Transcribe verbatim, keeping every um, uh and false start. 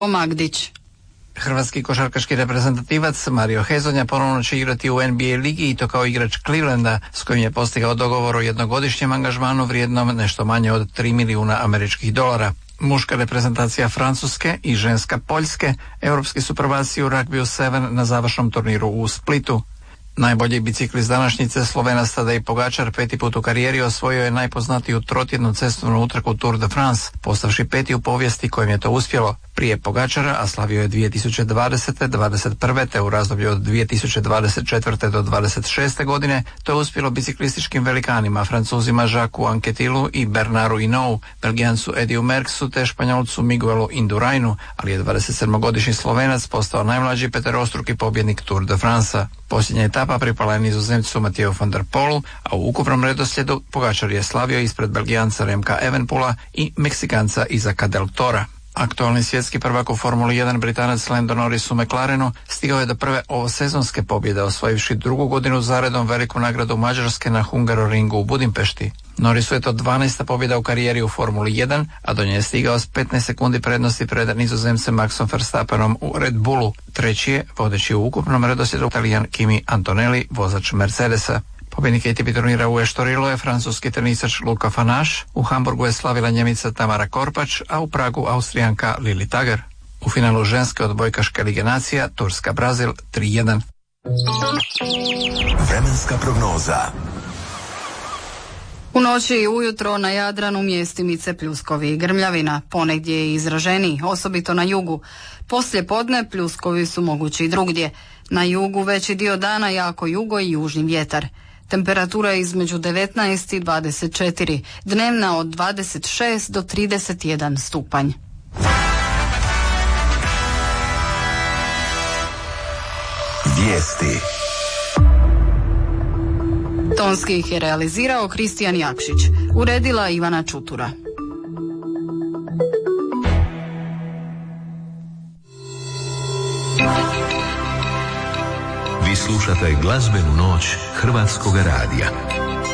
Magdić. Hrvatski košarkaški reprezentativac Mario Hezonja ponovno će igrati u N B A ligi i to kao igrač Clevelanda s kojim je postigao dogovor o jednogodišnjem angažmanu vrijednom nešto manje od tri milijuna američkih dolara. Muška reprezentacija Francuske i ženska Poljske europski su prvaci u Rugby sedam na završnom turniru u Splitu. Najbolji biciklist današnjice, Slovenac Tadej Pogačar, peti put u karijeri osvojio je najpoznatiju trotjednu cestovnu utrku Tour de France, postavši peti u povijesti kojem je to uspjelo. Prije Pogačara, a slavio je dvije tisuće dvadesete, dvadeset prve te u razdoblju od dvije tisuće dvadeset četvrte do dvadeset šeste godine, to je uspjelo biciklističkim velikanima, Francuzima Jacquesu Anquetilu i Bernardu Hinault, Belgijancu Ediu Merckxu te Španjolcu Miguelu Indurainu, ali je dvadesetsedmogodišnji Slovenac postao najmlađi peterostruki pobjednik Tour de France. Posljednja etapa pripala je Nizozemcu Mathieu van der Poelu, a u ukupnom redoslijedu Pogačar je slavio ispred Belgijanca Remka Evenepoela i Meksikanca Isaaca del Tora. Aktualni svjetski prvak u Formuli jedan, Britanac Lando Norris u McLarenu, stigao je do prve ovosezonske pobjede, osvojivši drugu godinu zaredom veliku nagradu Mađarske na Hungaroringu u Budimpešti. Norrisu je to dvanaesta pobjeda u karijeri u Formuli jedan, a do nje je stigao s petnaest sekundi prednosti pred Nizozemcem Maxom Verstappenom u Red Bullu. Treći je, vodeći u ukupnom redoslijedu, Italijan Kimi Antonelli, vozač Mercedesa. Pobjednik A T P turnira u Estorilu je francuski tenisač Luka Fanaš, u Hamburgu je slavila Njemica Tamara Korpač, a u Pragu Austrijanka Lili Tager. U finalu ženske odbojkaške lige nacija Turska Brazil tri jedan. Vremenska prognoza. U noći i ujutro na Jadranu mjestimice pljuskovi i grmljavina, ponegdje je izraženiji, osobito na jugu. Poslije podne pljuskovi su mogući i drugdje. Na jugu veći dio dana jako jugo i južni vjetar. Temperatura je između devetnaest i dvadeset četiri, dnevna od dvadeset šest do trideset jedan stupanj. Vijesti. Tonski ih je realizirao Kristijan Jakšić, uredila Ivana Čutura. Vi slušate glazbenu noć Hrvatskog radija.